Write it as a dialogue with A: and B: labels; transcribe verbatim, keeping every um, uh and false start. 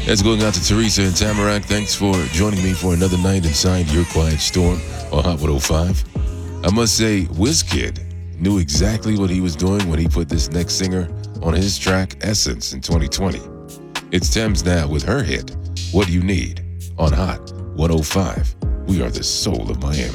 A: That's going out to Teresa and Tamarack. Thanks for joining me for another night inside Your Quiet Storm on Hot one oh five. I must say, WizKid knew exactly what he was doing when he put this next singer on his track, Essence, in twenty twenty. It's Thames now with her hit, What You Need, on Hot one oh five. We are the soul of Miami.